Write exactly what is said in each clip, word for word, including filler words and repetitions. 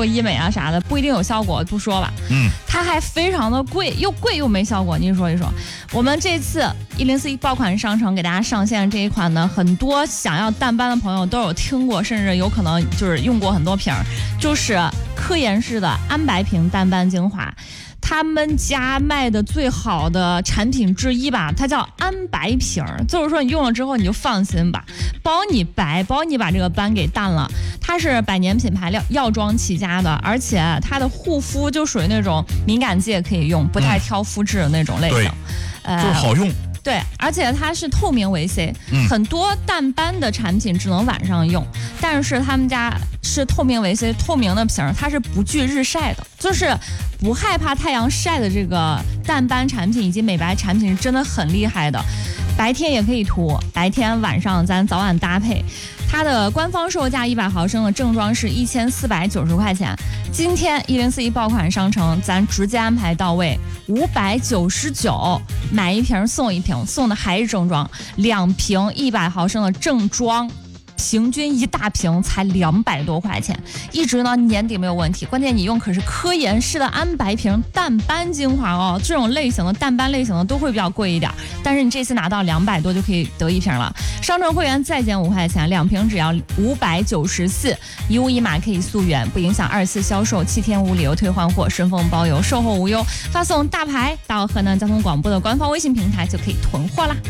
做医美啊啥的，不一定有效果，不说吧。 嗯， 它还非常的贵，又贵又没效果。您说一说，我们这次一零四一爆款商城给大家上线这一款呢，很多想要淡斑的朋友都有听过，甚至有可能就是用过很多瓶，就是科颜氏的安白瓶淡斑精华。他们家卖的最好的产品之一吧，它叫安白瓶，就是说你用了之后你就放心吧，包你白，包你把这个斑给淡了。它是百年品牌药药妆起家的，而且它的护肤就属于那种敏感肌也可以用，不太挑肤质的那种类型， 嗯、就是好用。 对，而且它是透明维 C，、嗯、很多淡斑的产品只能晚上用，但是他们家是透明维 C， 透明的瓶，它是不惧日晒的，就是不害怕太阳晒的这个淡斑产品以及美白产品是真的很厉害的，白天也可以涂，白天晚上咱早晚搭配。它的官方售价一百毫升的正装是一千四百九十块钱，今天一零四一爆款商城咱直接安排到位，五百九十九，买一瓶送一瓶，送的还是正装，两瓶一百毫升的正装。平均一大瓶才两百多块钱，一直呢年底没有问题。关键你用可是科颜氏的安白瓶淡斑精华哦，这种类型的淡斑类型的都会比较贵一点，但是你这次拿到两百多就可以得一瓶了。商城会员再减五块钱，两瓶只要五百九十四，一物一码可以溯源，不影响二次销售，七天无理由退换货，顺丰包邮，售后无忧。发送大牌到河南交通广播的官方微信平台就可以囤货啦。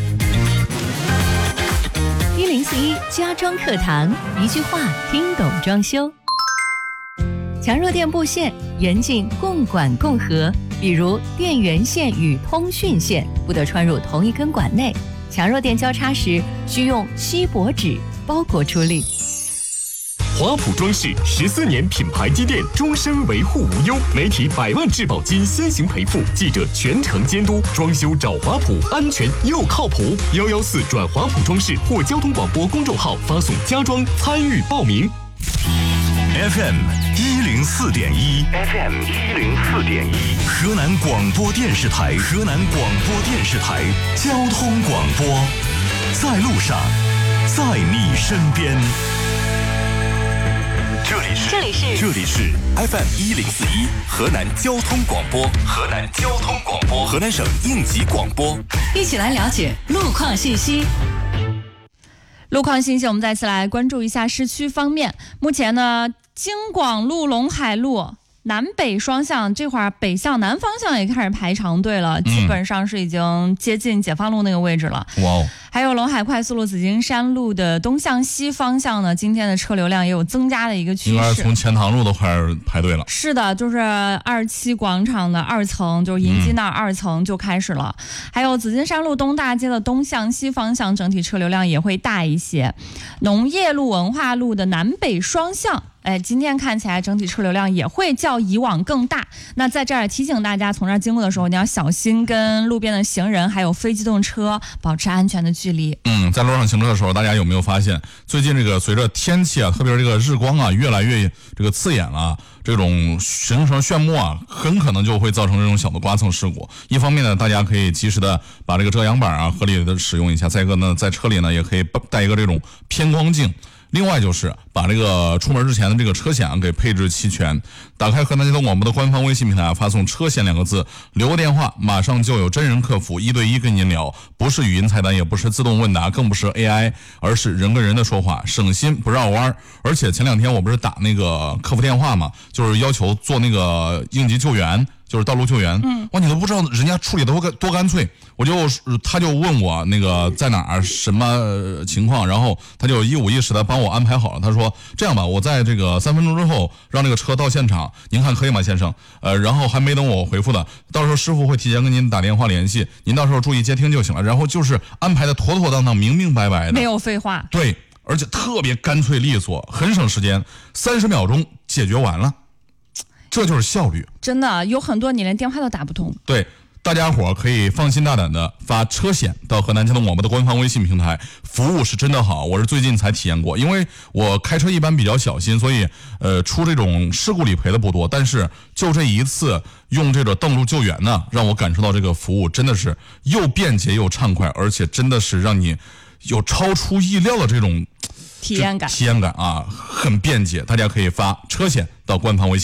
一零四一家装课堂，一句话听懂装修。强弱电布线严禁共管共合，比如电源线与通讯线不得穿入同一根管内。强弱电交叉时需用锡箔纸包裹处理。 华普装饰十四年品牌积淀，终身维护无忧，媒体百万质保金先行赔付，记者全程监督，装修找华普，安全又靠谱。幺幺四转华普装饰或交通广播公众号发送家装参与报名。 F M 一零四点一 ，F M 一零四点一，河南广播电视台，河南广播电视台交通广播，在路上，在你身边。这里是这里是这里是 F M 一零四一河南交通广播，河南交通广播，河南省应急广播， 一起来了解路况信息。 路况信息，我们再次来关注一下市区方面。目前呢，京广路、陇海路南北双向这块儿，北向南方向也开始排长队了，嗯、基本上是已经接近解放路那个位置了。 哇哦！ 还有陇海快速路紫金山路的东向西方向呢，今天的车流量也有增加的一个趋势。 应该是从钱塘路都开始排队了。 是的，就是二七广场的二层，就是银基那二层就开始了。嗯、还有紫金山路东大街的东向西方向，整体车流量也会大一些。农业路、文化路的南北双向。哎，今天看起来整体车流量也会较以往更大。那在这儿提醒大家，从这儿经过的时候，你要小心跟路边的行人还有非机动车保持安全的距离。 嗯，在路上行车的时候，大家有没有发现，最近这个随着天气啊，特别是这个日光啊，越来越这个刺眼了，这种形成炫目啊，很可能就会造成这种小的刮蹭事故。一方面呢，大家可以及时的把这个遮阳板啊合理的使用一下；再一个呢，在车里呢也可以带一个这种偏光镜。另外就是把这个出门之前的这个车险给配置齐全，打开河南交通广播的官方微信平台，发送车险两个字，留个电话，马上就有真人客服一对一跟您聊，不是语音菜单，也不是自动问答，更不是 A I， 而是人跟人的说话，省心不绕弯。而且前两天我不是打那个客服电话嘛，就是要求做那个应急救援，就是道路救援，嗯，哇，你都不知道人家处理的多多干脆。我就他就问我那个在哪儿什么情况，然后他就一五一十的帮我安排好了。他说这样吧，我在这个三分钟之后让这个车到现场，您看可以吗，先生？呃，然后还没等我回复的，到时候师傅会提前跟您打电话联系，您到时候注意接听就行了。然后就是安排的妥妥当当、明明白白的， 没有废话。对， 而且特别干脆利索，很省时间，三十秒钟解决完了。这就是效率， 真的有很多你连电话都打不通。 对，大家伙可以放心大胆的发车险到河南交通广播的官方微信平台，服务是真的好，我是最近才体验过。因为我开车一般比较小心，所以呃出这种事故理赔的不多，但是就这一次用这个道路救援呢，让我感受到这个服务真的是又便捷又畅快，而且真的是让你有超出意料的这种体验感， 体验感啊，很便捷。大家可以发车险到官方微信。